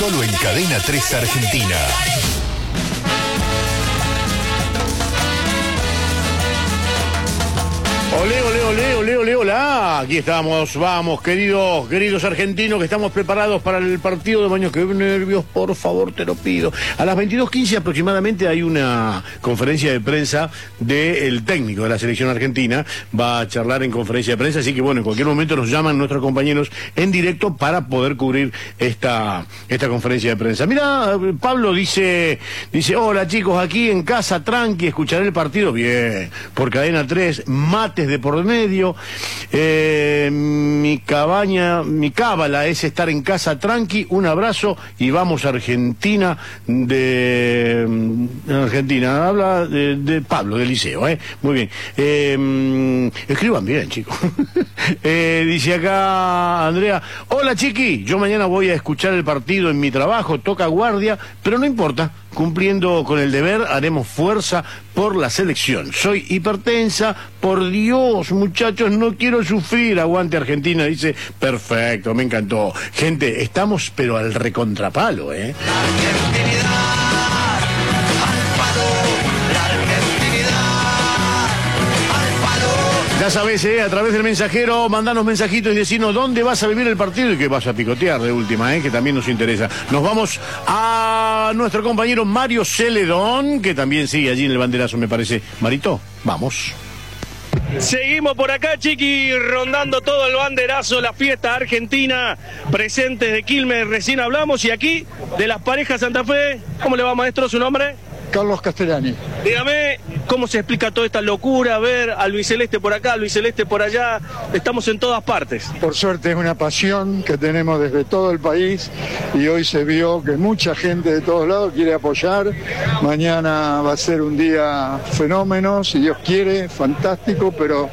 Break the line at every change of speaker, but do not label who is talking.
Solo en Cadena 3 Argentina.
Olé, olé, olé, olé, olé, olá. Aquí estamos, vamos, queridos argentinos, que estamos preparados para el partido de mañana. Qué nervios, por favor, te lo pido. A las 22:15 aproximadamente hay una conferencia de prensa del técnico de la selección argentina. Va a charlar en conferencia de prensa, así que bueno, en cualquier momento nos llaman nuestros compañeros en directo para poder cubrir esta conferencia de prensa. Mira, Pablo dice, hola chicos, aquí en casa, tranqui, escucharé el partido. Bien, por Cadena 3, mates de por medio, mi cábala es estar en casa tranqui, un abrazo y vamos a Argentina. Argentina, habla de Pablo, del Liceo, muy bien, escriban bien chicos. Dice acá Andrea, hola chiqui, yo mañana voy a escuchar el partido en mi trabajo, toca guardia, pero no importa, cumpliendo con el deber, haremos fuerza por la selección. Soy hipertensa, por Dios, muchachos, no quiero sufrir. Aguante Argentina, dice. Perfecto, me encantó. Gente, estamos pero al recontrapalo,
La argentinidad, al palo, la argentinidad, al palo.
Ya sabés, a través del mensajero, mandanos mensajitos y decinos dónde vas a vivir el partido y que vas a picotear de última, que también nos interesa. Nos vamos a nuestro compañero Mario Celedón, que también sigue allí en el banderazo, me parece. Marito, vamos.
Seguimos por acá, chiqui, rondando todo el banderazo, la fiesta argentina, presentes de Quilmes, recién hablamos, y aquí de las parejas Santa Fe. ¿Cómo le va, maestro, su nombre?
Carlos Castellani.
Dígame, ¿cómo se explica toda esta locura? Ver al Luis Celeste por acá, Luis Celeste por allá, estamos en todas partes.
Por suerte es una pasión que tenemos desde todo el país y hoy se vio que mucha gente de todos lados quiere apoyar. Mañana va a ser un día fenómeno, si Dios quiere, fantástico, pero